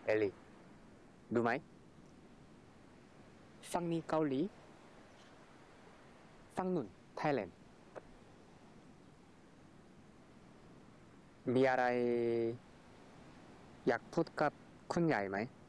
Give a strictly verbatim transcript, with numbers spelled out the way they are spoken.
เอลิดูไหมฝั่งนี้เกาหลีฝั่งนู้นไทยแลนด์มีอะไรอยากพูดกับคุณใหญ่ไหม